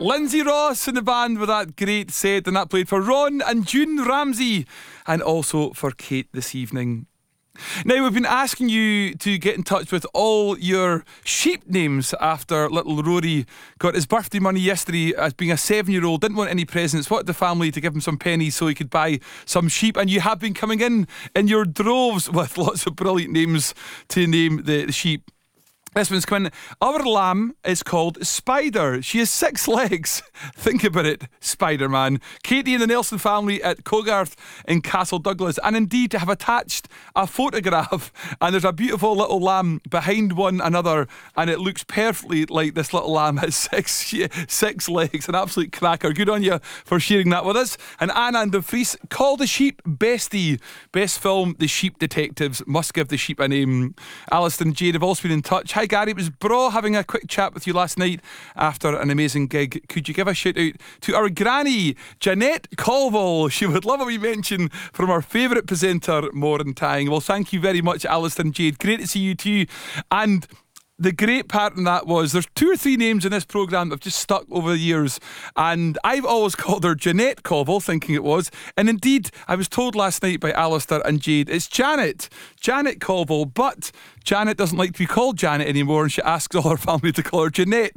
Lindsay Ross in the band with that great set, and that played for Ron and June Ramsey, and also for Kate this evening. Now, we've been asking you to get in touch with all your sheep names after little Rory got his birthday money yesterday as being a 7-year-old, didn't want any presents, wanted the family to give him some pennies so he could buy some sheep, and you have been coming in your droves with lots of brilliant names to name the sheep. This one's coming. Our lamb is called Spider. She has 6 legs. Think about it, Spider-Man. Katie and the Nelson family at Cogarth in Castle Douglas, and indeed have attached a photograph, and there's a beautiful little lamb behind one another, and it looks perfectly like this little lamb has 6 legs. An absolute cracker. Good on you for sharing that with us. And Anna and De Vries, Call the Sheep Bestie. Best film, The Sheep Detectives. Must give the sheep a name. Alistair and Jade have also been in touch. Hi Gary, it was bra having a quick chat with you last night after an amazing gig. Could you give a shout out to our granny, Jeanette Colville? She would love a wee mention from our favourite presenter, Maureen Tang. Well, thank you very much, Alistair and Jade. Great to see you too. And the great part in that was there's 2 or 3 names in this programme that have just stuck over the years, and I've always called her Jeanette Colville, thinking it was, and indeed I was told last night by Alistair and Jade it's Janet Colville, but Janet doesn't like to be called Janet anymore, and she asks all her family to call her Jeanette.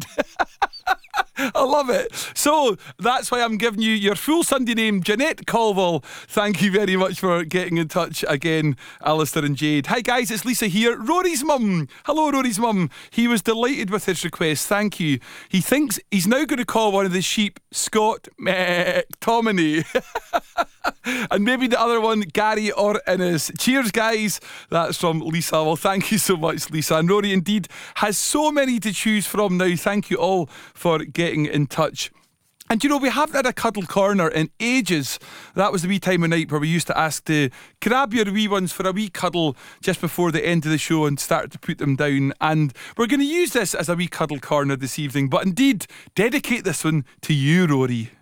I love it. So that's why I'm giving you your full Sunday name, Jeanette Colville. Thank you very much for getting in touch again, Alistair and Jade. Hi guys, it's Lisa here. Rory's mum. Hello, Rory's mum. He was delighted with his request. Thank you. He thinks he's now going to call one of the sheep Scott McTominay. And maybe the other one, Gary or Innes. Cheers, guys. That's from Lisa. Well, thank you so much, Lisa. And Rory indeed has so many to choose from now. Thank you all for getting in touch. And you know, we haven't had a cuddle corner in ages. That was the wee time of night where we used to ask to grab your wee ones for a wee cuddle just before the end of the show and start to put them down. And we're going to use this as a wee cuddle corner this evening, but indeed dedicate this one to you, Rory.